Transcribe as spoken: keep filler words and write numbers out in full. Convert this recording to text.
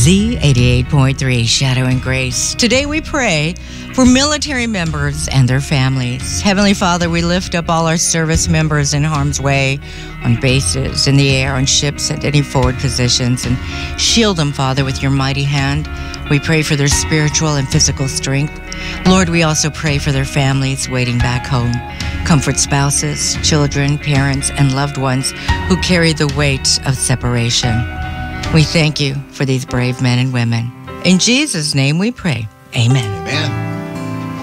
Z eighty-eight point three, Shadow and Grace. Today we pray for military members and their families. Heavenly Father, we lift up all our service members in harm's way, on bases, in the air, on ships, and any forward positions, and shield them, Father, with your mighty hand. We pray for their spiritual and physical strength. Lord, we also pray for their families waiting back home. Comfort spouses, children, parents, and loved ones who carry the weight of separation. We thank you for these brave men and women. In Jesus' name we pray. Amen. Amen.